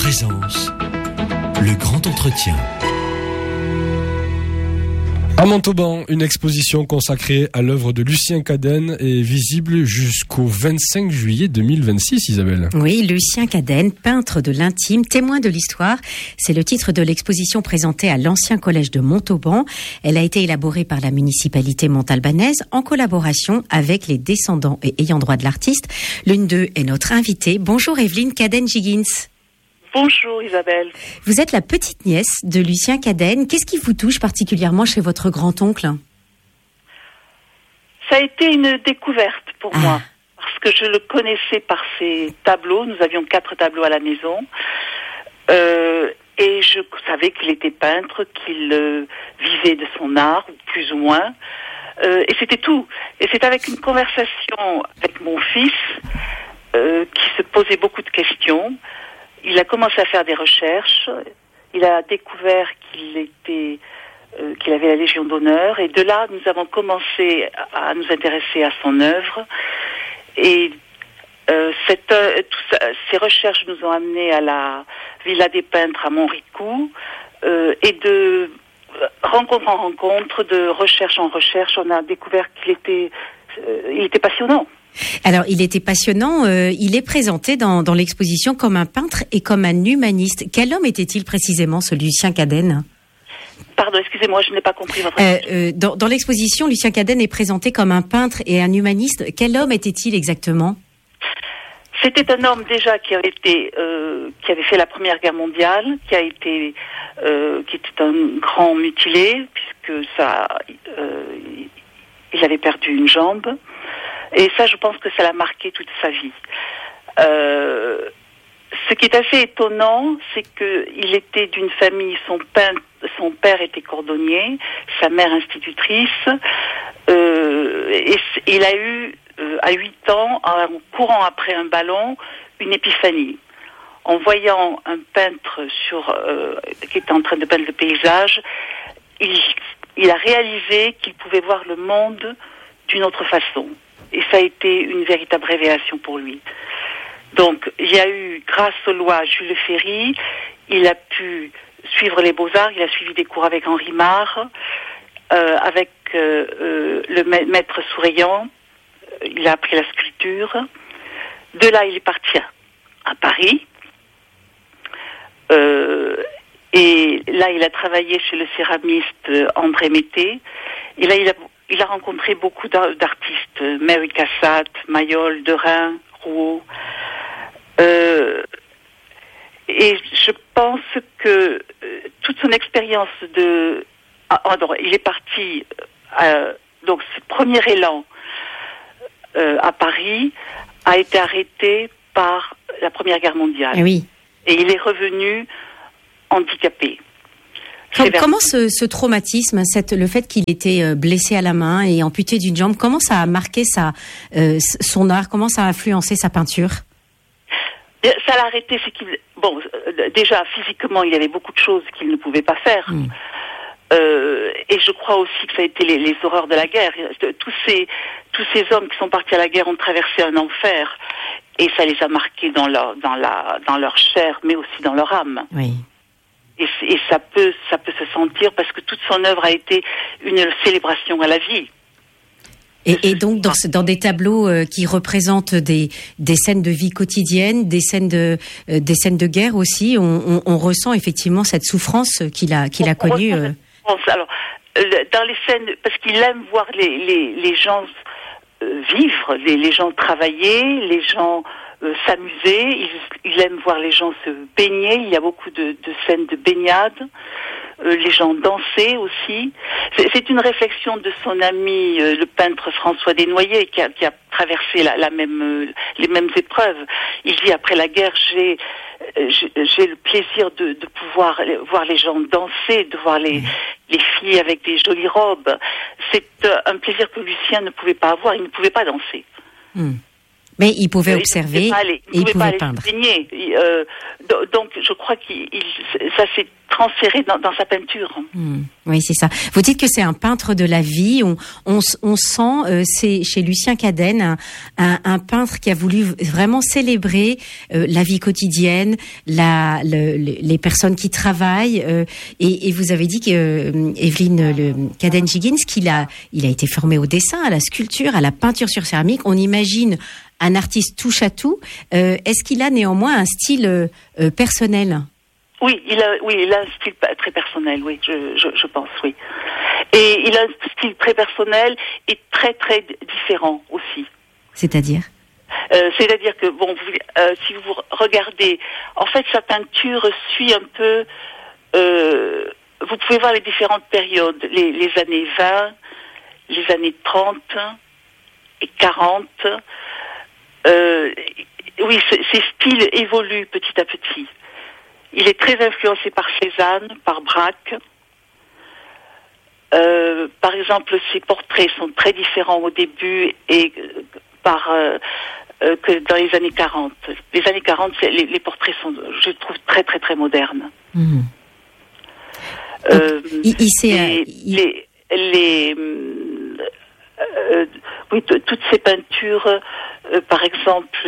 présence, le grand entretien. À Montauban, une exposition consacrée à l'œuvre de Lucien Cadenne est visible jusqu'au 25 juillet 2026, Isabelle. Oui, Lucien Cadenne, peintre de l'intime, témoin de l'histoire. C'est le titre de l'exposition présentée à l'ancien collège de Montauban. Elle a été élaborée par la municipalité montalbanaise en collaboration avec les descendants et ayants droit de l'artiste. L'une d'eux est notre invitée. Bonjour Evelyne Cadenne-Giggins. Bonjour Isabelle. Vous êtes la petite nièce de Lucien Cadenne. Qu'est-ce qui vous touche particulièrement chez votre grand-oncle ? Ça a été une découverte pour moi, parce que je le connaissais par ses tableaux. Nous avions 4 tableaux à la maison. Et je savais qu'il était peintre, qu'il vivait de son art, plus ou moins. Et c'était tout. Et c'est avec une conversation avec mon fils qui se posait beaucoup de questions. Il a commencé à faire des recherches. Il a découvert qu'il avait la Légion d'honneur. Et de là, nous avons commencé à nous intéresser à son œuvre. Et ces recherches nous ont amenés à la Villa des Peintres à Montricou. Et de rencontre en rencontre, de recherche en recherche, on a découvert qu'il était passionnant. Alors, il était passionnant. Il est présenté dans l'exposition comme un peintre et comme un humaniste. Quel homme était-il précisément, ce Lucien Cadenne ? Pardon, excusez-moi, je n'ai pas compris votre question. Dans l'exposition, Lucien Cadenne est présenté comme un peintre et un humaniste. Quel homme était-il exactement ? C'était un homme déjà qui avait fait la Première Guerre mondiale, qui était un grand mutilé, puisque il avait perdu une jambe. Et ça, je pense que ça l'a marqué toute sa vie. Ce qui est assez étonnant, c'est qu'il était d'une famille, son père était cordonnier, sa mère institutrice, et il a eu, à 8 ans, en courant après un ballon, une épiphanie. En voyant un peintre qui était en train de peindre le paysage, il a réalisé qu'il pouvait voir le monde d'une autre façon. Et ça a été une véritable révélation pour lui. Donc, il y a eu, grâce aux lois Jules Ferry, il a pu suivre les beaux-arts, il a suivi des cours avec Henri Marre, avec le maître Souriant, il a appris la sculpture. De là, il est parti à Paris. Et là, il a travaillé chez le céramiste André Mété. Et là, il a rencontré beaucoup d'artistes, Mary Cassatt, Mayol, Derain, Rouault. Et je pense que toute son expérience il est parti, donc ce premier élan à Paris a été arrêté par la Première Guerre mondiale. Oui. Et il est revenu handicapé. Comment ce traumatisme, le fait qu'il était blessé à la main et amputé d'une jambe, comment ça a marqué son art, comment ça a influencé sa peinture ? Ça l'a arrêté, déjà physiquement, il y avait beaucoup de choses qu'il ne pouvait pas faire. Et je crois aussi que ça a été les horreurs de la guerre. Tous ces hommes qui sont partis à la guerre ont traversé un enfer, et ça les a marqués dans leur chair, mais aussi dans leur âme. Oui. Et ça peut se sentir, parce que toute son œuvre a été une célébration à la vie. Et donc dans des tableaux qui représentent des scènes de vie quotidienne, des scènes de guerre aussi, on ressent effectivement cette souffrance qu'il a connue. Alors, dans les scènes, parce qu'il aime voir les gens vivre, les gens travailler, les gens s'amuser, il aime voir les gens se baigner, il y a beaucoup de scènes de baignade, les gens danser aussi. C'est une réflexion de son ami, le peintre François Desnoyers, qui a traversé les mêmes épreuves. Il dit, après la guerre, j'ai le plaisir de pouvoir voir les gens danser, de voir les filles avec des jolies robes. C'est un plaisir que Lucien ne pouvait pas avoir, il ne pouvait pas danser. Mais il pouvait observer et il pouvait peindre. Donc, je crois ça s'est transféré dans sa peinture. Oui, c'est ça. Vous dites que c'est un peintre de la vie. On sent, c'est chez Lucien Cadenne, un peintre qui a voulu vraiment célébrer la vie quotidienne, les personnes qui travaillent. Et vous avez dit que Evelyne Cadenne-Giggins, qu'il a été formé au dessin, à la sculpture, à la peinture sur céramique. On imagine un artiste touche à tout. Est-ce qu'il a néanmoins un style personnel? Oui, il a un style très personnel, oui, je pense, oui. Et il a un style très personnel et très très différent aussi. C'est-à-dire que si vous regardez, en fait, sa peinture suit un peu. Vous pouvez voir les différentes périodes, les années 20, les années 30 et 40. Oui, ces styles évoluent petit à petit. Il est très influencé par Cézanne, par Braque. Par exemple, ses portraits sont très différents au début et que dans les années 40. Les années 40, les portraits sont, je trouve, très très très modernes. Mmh. Toutes ces peintures, par exemple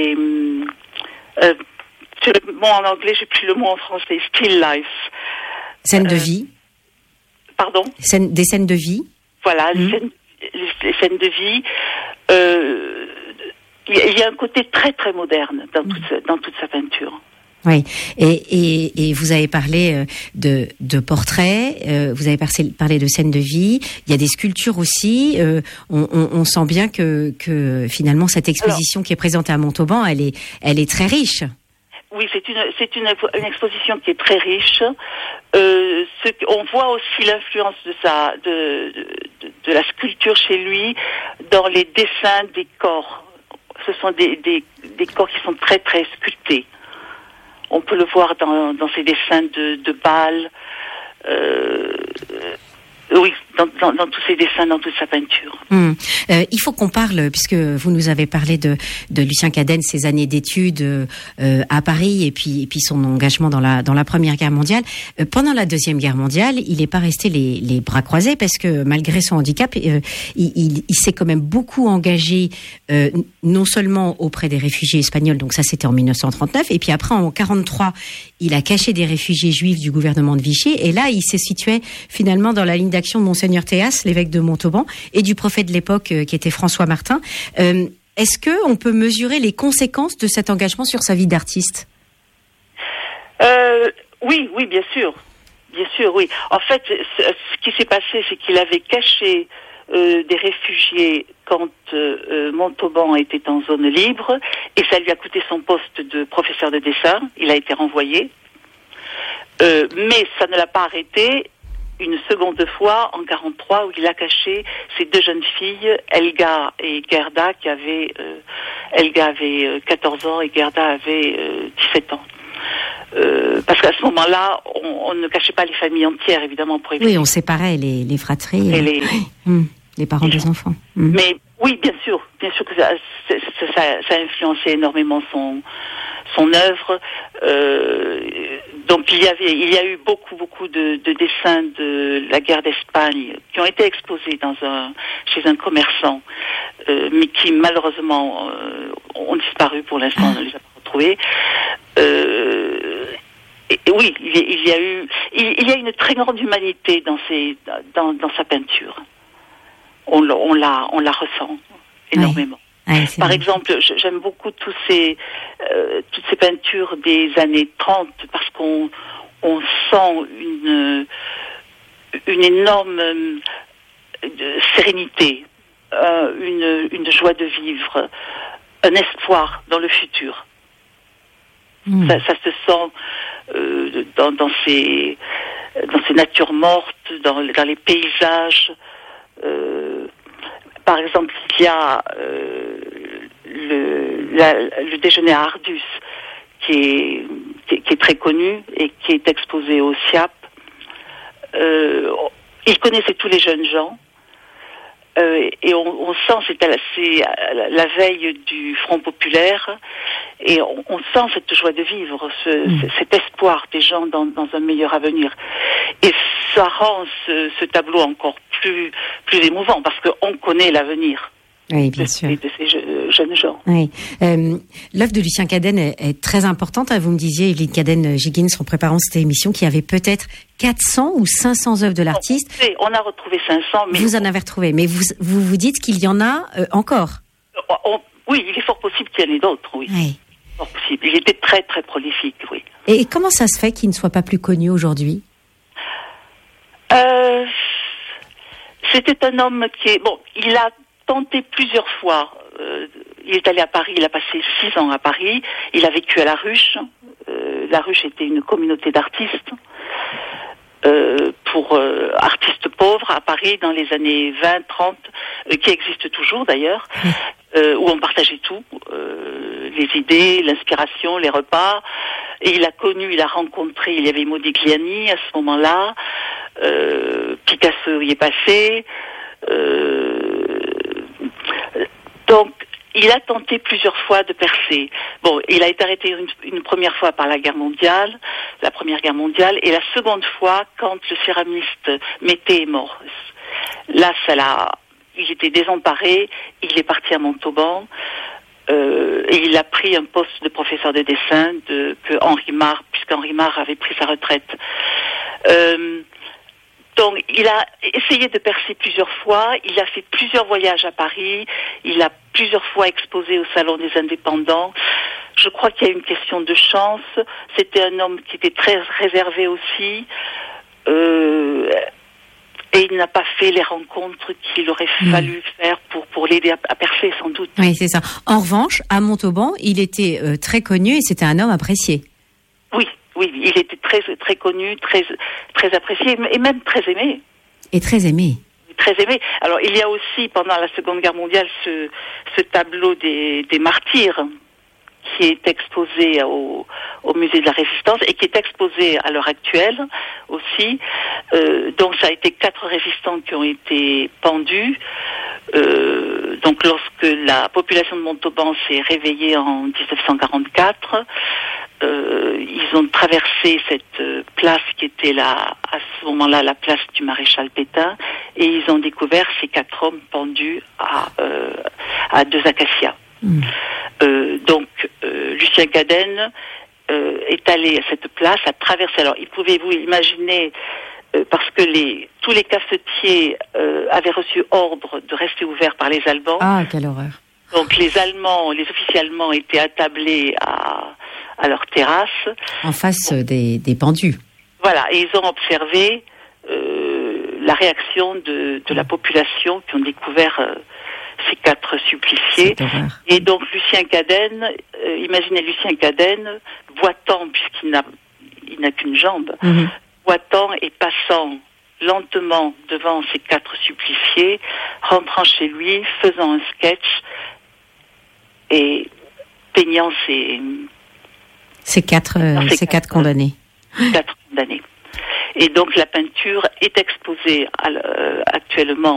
le mot en anglais, j'ai plus le mot en français. Still life. Scène de vie. Pardon. Des scènes de vie. Voilà, les scènes de vie. Il y a un côté très très moderne dans toute sa peinture. Oui, et vous avez parlé de portraits, vous avez parlé de scènes de vie. Il y a des sculptures aussi. On sent bien que finalement cette exposition qui est présentée à Montauban, elle est très riche. Oui, c'est une exposition qui est très riche. On voit aussi l'influence de la sculpture chez lui dans les dessins des corps. Ce sont des corps qui sont très très sculptés. On peut le voir dans ses dessins de Bâle. Oui, dans tous ses dessins, dans toute sa peinture. Il faut qu'on parle, puisque vous nous avez parlé de Lucien Cadenne, ses années d'études à Paris, et puis son engagement dans la Première Guerre mondiale. Pendant la Deuxième Guerre mondiale, il n'est pas resté les bras croisés, parce que malgré son handicap, il s'est quand même beaucoup engagé, non seulement auprès des réfugiés espagnols, donc ça c'était en 1939, et puis après en 1943, il a caché des réfugiés juifs du gouvernement de Vichy, et là il se situait finalement dans la ligne d'action de Monseigneur Théas, l'évêque de Montauban, et du prophète de l'époque qui était François Martin. Est-ce qu'on peut mesurer les conséquences de cet engagement sur sa vie d'artiste ? Oui, bien sûr. Bien sûr, oui. En fait, ce qui s'est passé, c'est qu'il avait caché des réfugiés quand Montauban était en zone libre, et ça lui a coûté son poste de professeur de dessin. Il a été renvoyé. Mais ça ne l'a pas arrêté une seconde fois en 1943, où il a caché ces deux jeunes filles, Elga et Gerda, Elga avait 14 ans et Gerda avait 17 ans. Parce qu'à ce moment-là, on ne cachait pas les familles entières, évidemment, pour éviter. Oui, on séparait les fratries et les parents des enfants. Mais oui, bien sûr que ça a influencé énormément son œuvre. Donc il y a eu beaucoup de dessins de la guerre d'Espagne qui ont été exposés chez un commerçant, mais qui malheureusement ont disparu pour l'instant, on ne les a pas retrouvés. Oui, il y a une très grande humanité dans sa peinture. On la ressent énormément. Ouais, par exemple, j'aime beaucoup toutes ces peintures des années 30 parce qu'on sent une énorme sérénité, une joie de vivre, un espoir dans le futur. Ça se sent dans ces natures mortes, dans les paysages. Par exemple, il y a le déjeuner à Ardus, qui est très connu et qui est exposé au SIAP. Il connaissait tous les jeunes gens. Et on sent, c'est la veille du Front populaire, et on sent cette joie de vivre, cet espoir des gens dans un meilleur avenir. Et ça rend ce tableau encore plus émouvant, parce qu'on connaît l'avenir. Oui, bien sûr. De ces jeunes gens. Oui. L'œuvre de Lucien Cadenne est très importante. Vous me disiez, Evelyne Cadenne-Giggins, en préparant cette émission, qu'il y avait peut-être 400 ou 500 œuvres de l'artiste. On a retrouvé 500. Mais vous en avez retrouvé, mais vous dites qu'il y en a encore. Oui, il est fort possible qu'il y en ait d'autres, oui. Fort possible. Il était très, très prolifique, oui. Et comment ça se fait qu'il ne soit pas plus connu aujourd'hui ? C'était un homme il a tenté plusieurs fois. Il est allé à Paris, il a passé 6 ans à Paris. Il a vécu à La Ruche. La Ruche était une communauté d'artistes pour artistes pauvres à Paris dans les années 20-30, qui existe toujours d'ailleurs, où on partageait tout, les idées, l'inspiration, les repas. Et il a rencontré, il y avait Modigliani à ce moment-là, Picasso y est passé. Donc, il a tenté plusieurs fois de percer. Bon, il a été arrêté une première fois par la Première Guerre mondiale, et la seconde fois quand le céramiste Mété est mort. Là, il était désemparé, il est parti à Montauban, et il a pris un poste de professeur de dessin puisqu'Henri Marre avait pris sa retraite. Donc, il a essayé de percer plusieurs fois, il a fait plusieurs voyages à Paris, il a plusieurs fois exposé au Salon des Indépendants. Je crois qu'il y a une question de chance. C'était un homme qui était très réservé aussi, et il n'a pas fait les rencontres qu'il aurait fallu faire pour l'aider à percer, sans doute. Oui, c'est ça. En revanche, à Montauban, il était très connu et c'était un homme apprécié. Oui, il était très, très connu, très, très apprécié et même très aimé. Et très aimé. Très aimé. Alors, il y a aussi, pendant la Seconde Guerre mondiale, ce tableau des martyrs qui est exposé au musée de la Résistance et qui est exposé à l'heure actuelle aussi. Donc, ça a été 4 résistants qui ont été pendus. Donc, lorsque la population de Montauban s'est réveillée en 1944, ils ont traversé cette place qui était à ce moment-là la place du maréchal Pétain, et ils ont découvert ces 4 hommes pendus à 2 acacias. Donc Lucien Cadenne est allé à cette place, a traversé. Alors, pouvez-vous imaginer, parce que tous les cafetiers avaient reçu ordre de rester ouverts par les Allemands. Ah, quelle horreur. Donc les officiers allemands étaient attablés à leur terrasse. En face des pendus. Voilà, et ils ont observé la réaction de la population qui ont découvert ces 4 suppliciés. Et donc Lucien Cadenne, imaginez Lucien Cadenne, boitant, puisqu'il n'a qu'une jambe, boitant et passant lentement devant ces 4 suppliciés, rentrant chez lui, faisant un sketch et peignant ces 4 condamnés. 4 condamnés. Et donc la peinture est exposée actuellement